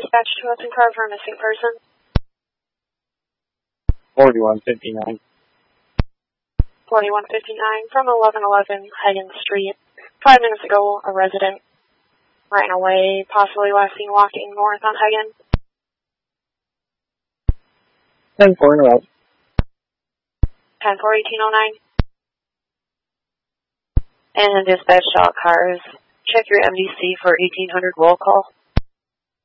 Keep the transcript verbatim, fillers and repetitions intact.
dispatch to Hudson car for a missing person. forty-one fifty-nine. forty-one fifty-nine from eleven eleven Hagen Street. Five minutes ago, a resident ran away, possibly last seen walking north on Hagen. ten four in a row. ten four eighteen oh nine. And dispatch shot cars. Check your M D C for eighteen hundred roll call.